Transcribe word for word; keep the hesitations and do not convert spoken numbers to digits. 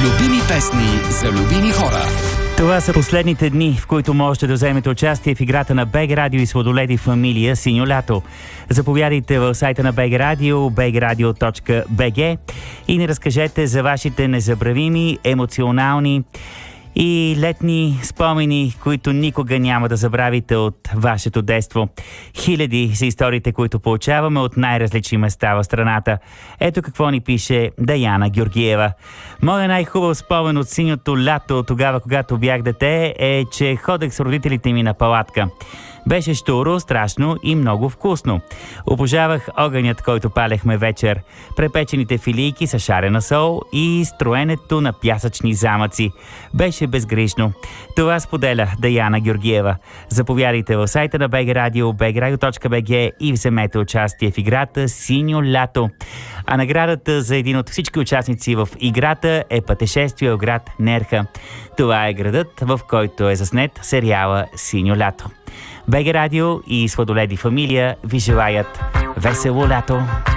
Любими песни за любими хора. Това са последните дни, в които можете да вземете участие в играта на БГ Радио и Сладоледи Фамилия Синьо лято. Заповядайте в сайта на БГ Радио, би джи радио точка би джи и ни разкажете за вашите незабравими, емоционални и летни спомени, които никога няма да забравите от вашето детство. Хиляди са историите, които получаваме от най-различни места в страната. Ето какво ни пише Даяна Георгиева. Моя най-хубав спомен от синьото лято, тогава когато бях дете, е, че ходех с родителите ми на палатка. Беше щуро, страшно и много вкусно. Обожавах огънят, който палехме вечер, препечените филийки с шарена сол и строенето на пясъчни замъци. Беше безгрижно. Това споделя Даяна Георгиева. Заповядайте в сайта на БГ Радио, би джи радио точка би джи и вземете участие в играта Синьо лято. А наградата за един от всички участници в играта е пътешествие в град Нерха. Това е градът, в който е заснет сериала Синьо лято. БГ Радио и Сладоледи Фамилия ви желаят весело лято!